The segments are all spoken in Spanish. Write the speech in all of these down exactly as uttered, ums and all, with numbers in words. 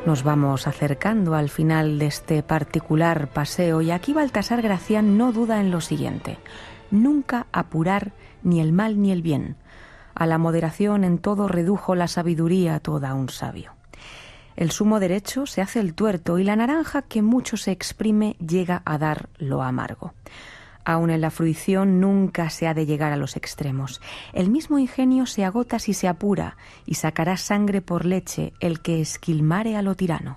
Nos vamos acercando al final de este particular paseo y aquí Baltasar Gracián no duda en lo siguiente: nunca apurar ni el mal ni el bien. A la moderación en todo redujo la sabiduría toda un sabio. El sumo derecho se hace el tuerto y la naranja que mucho se exprime llega a dar lo amargo. Aun en la fruición nunca se ha de llegar a los extremos. El mismo ingenio se agota si se apura, y sacará sangre por leche el que esquilmare a lo tirano.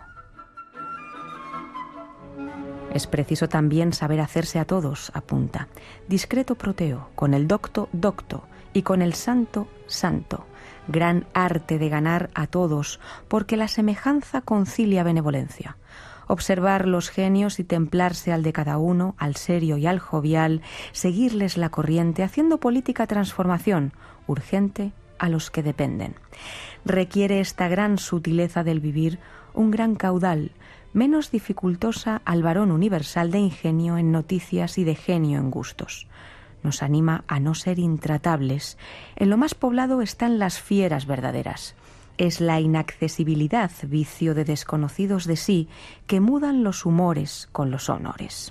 Es preciso también saber hacerse a todos, apunta. Discreto Proteo, con el docto, docto, y con el santo, santo. Gran arte de ganar a todos, porque la semejanza concilia benevolencia. Observar los genios y templarse al de cada uno, al serio y al jovial, seguirles la corriente, haciendo política transformación, urgente a los que dependen. Requiere esta gran sutileza del vivir un gran caudal, menos dificultosa al varón universal de ingenio en noticias y de genio en gustos. Nos anima a no ser intratables. En lo más poblado están las fieras verdaderas. Es la inaccesibilidad, vicio de desconocidos de sí, que mudan los humores con los honores.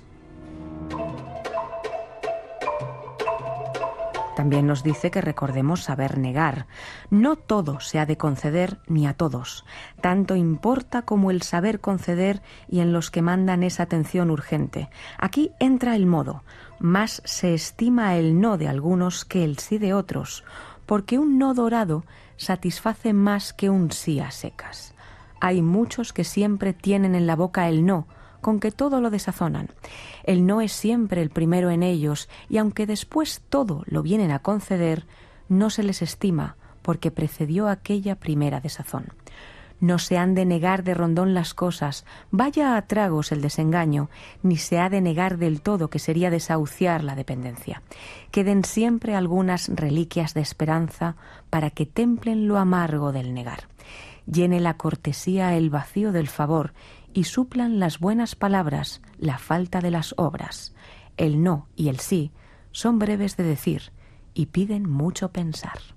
También nos dice que recordemos saber negar. No todo se ha de conceder ni a todos. Tanto importa como el saber conceder y en los que mandan esa atención urgente. Aquí entra el modo. Más se estima el no de algunos que el sí de otros, porque un no dorado satisface más que un sí a secas. Hay muchos que siempre tienen en la boca el no, con que todo lo desazonan. El no es siempre el primero en ellos, y aunque después todo lo vienen a conceder, no se les estima, porque precedió aquella primera desazón. No se han de negar de rondón las cosas, vaya a tragos el desengaño, ni se ha de negar del todo, que sería desahuciar la dependencia. Queden siempre algunas reliquias de esperanza para que templen lo amargo del negar. Llene la cortesía el vacío del favor y suplan las buenas palabras la falta de las obras. El no y el sí son breves de decir y piden mucho pensar.